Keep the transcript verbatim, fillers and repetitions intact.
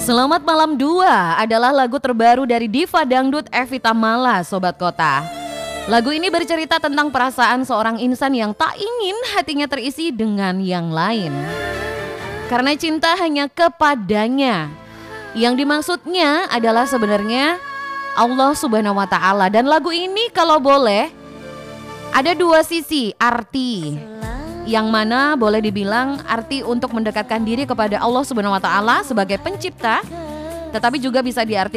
Selamat Malam dua adalah lagu terbaru dari diva dangdut Evita Mala, Sobat Kota. Lagu ini bercerita tentang perasaan seorang insan yang tak ingin hatinya terisi dengan yang lain. Karena cinta hanya kepadanya. Yang dimaksudnya adalah sebenarnya Allah Subhanahu wa Ta'ala. Dan lagu ini kalau boleh ada dua sisi arti. Yang mana boleh dibilang arti untuk mendekatkan diri kepada Allah Subhanahu wa Ta'ala sebagai pencipta, tetapi juga bisa diartikan